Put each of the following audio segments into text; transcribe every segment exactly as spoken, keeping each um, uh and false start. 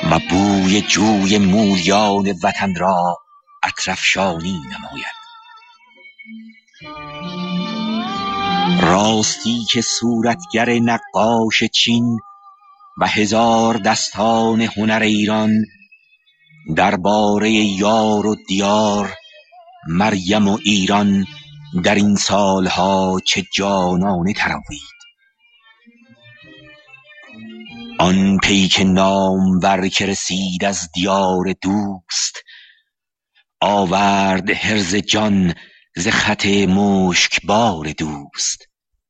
و بوی جوی مولیان وطن را اطرفشانی نماید. راستی که صورتگر نقاش چین و هزار دستان هنر ایران درباره یار و دیار، مریم و ایران در این سالها چه جانانه تراوید. آن پیک نامور که رسید از دیار دوست، آورد حرز جان ز خط مشکبار دوست.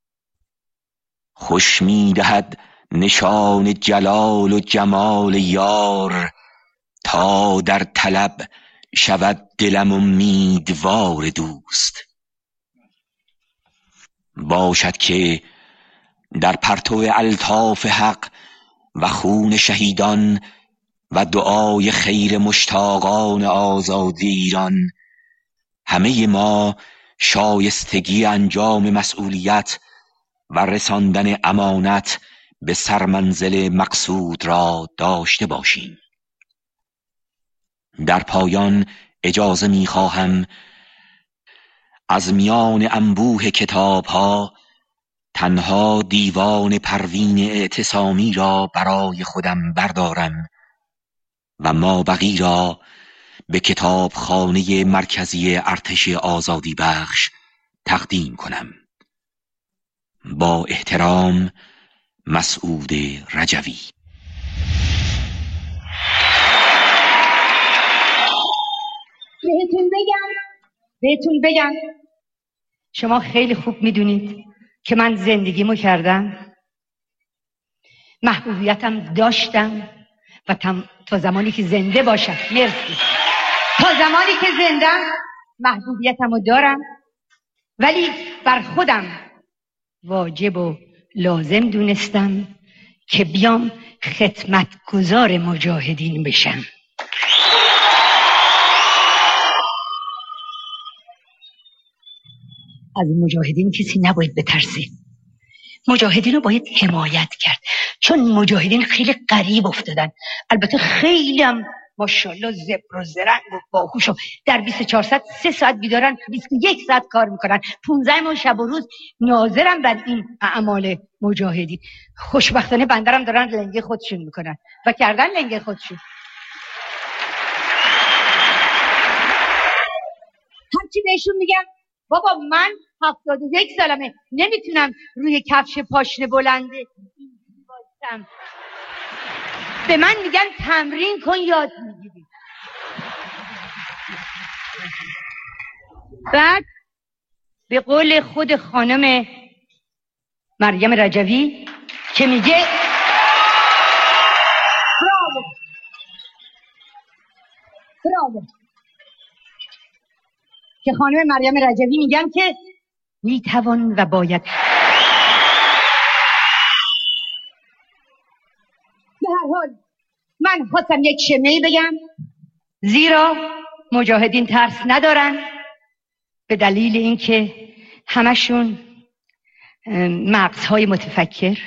خوش می دهد نشان جلال و جمال یار، تا در طلب شود دلم امیدوار دوست. باشد که در پرتو الطاف حق و خون شهیدان و دعای خیر مشتاقان آزادی ایران، همه ما شایستگی انجام مسئولیت و رساندن امانت به سرمنزل مقصود را داشته باشیم. در پایان اجازه می خواهم از میان انبوه کتاب ها تنها دیوان پروین اعتصامی را برای خودم بردارم و مابقی را به کتابخانه مرکزی ارتش آزادی بخش تقدیم کنم. با احترام، مسعود رجوی. بهتون بگم بهتون بگم شما خیلی خوب میدونید که من زندگیمو کردم، محبوبیتم داشتم و تا زمانی که زنده باشم، مرسی، تا زمانی که زندم محبوبیتمو دارم، ولی بر خودم واجب و لازم دونستم که بیام خدمتگزار مجاهدین بشم. از مجاهدین کسی نباید بترسه، مجاهدین رو باید حمایت کرد، چون مجاهدین خیلی غریب افتادن. البته خیلی هم ماشاءالله زبر و زرنگ و باهوش و در بیست و چهار ساعت سه ساعت بیدارن، بیست و یک ساعت کار میکنن، پونزده ماه شب و روز ناظرم بر این اعمال مجاهدین. خوشبختانه بندرم دارن لنگه خودشون میکنن و کردن لنگه خودشون. هرچی بهشون میگم بابا من هفتاد و یک سالمه، نمیتونم روی کفش پاشنه بلنده باشم. به من میگن تمرین کن یاد میگیری. بعد به قول خود خانم مریم رجوی که میگه براو براو که خانم مریم رجوی میگن که میتوان و باید. به هر حال من خواستم یک شمه‌ای بگم، زیرا مجاهدین ترس ندارن، به دلیل اینکه همشون مغزهای متفکر،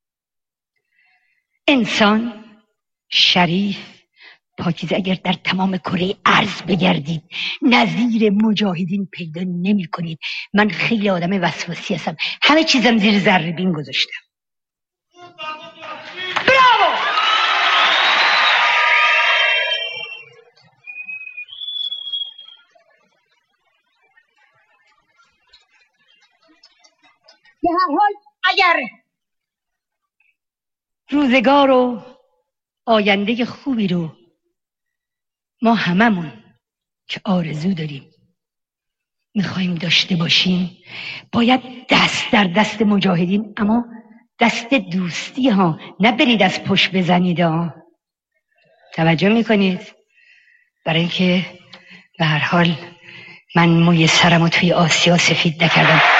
انسان شریف پاکیزه. اگر در تمام کره ارض بگردید نظیر مجاهدین پیدا نمی کنید. من خیلی آدم وسواسی هستم، همه چیزم زیر ذره بین گذاشتم. براو! به هر حال اگر روزگار و آینده خوبی رو ما هممون که آرزو داریم میخوایم داشته باشیم، باید دست در دست مجاهدین، اما دست دوستی ها، نه برید از پشت بزنید ها. توجه میکنید؟ برای اینکه به هر حال من موی سرمو توی آسیا سفید نکردم.